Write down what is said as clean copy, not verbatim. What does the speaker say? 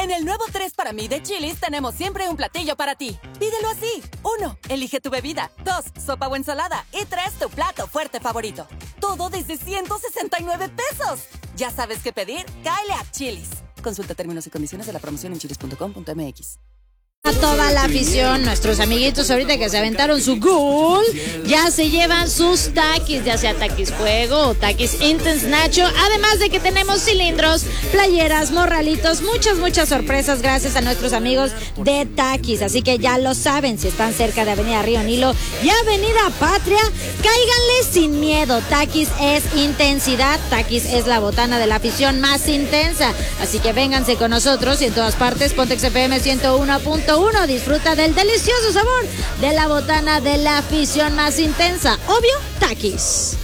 En el nuevo 3 para mí de Chili's tenemos siempre un platillo para ti. Pídelo así. 1. Elige tu bebida. 2. Sopa o ensalada. Y 3. Tu plato fuerte favorito. Todo desde 169 pesos. ¿Ya sabes qué pedir? Cáele a Chili's. Consulta términos y condiciones de la promoción en chilis.com.mx. A toda la afición, nuestros amiguitos ahorita que se aventaron su gol, ya se llevan sus taquis, ya sea taquis fuego o taquis intense nacho, además de que tenemos cilindros, playeras, morralitos, muchas sorpresas gracias a nuestros amigos de Taquis, así que ya lo saben, si están cerca de Avenida Río Nilo y Avenida Patria, cáiganle sin miedo. Taquis es intensidad, Taquis es la botana de la afición más intensa, así que vénganse con nosotros y en todas partes, Pontex FM 101.1. Disfruta del delicioso sabor de la botana de la afición más intensa. Obvio, Taquis.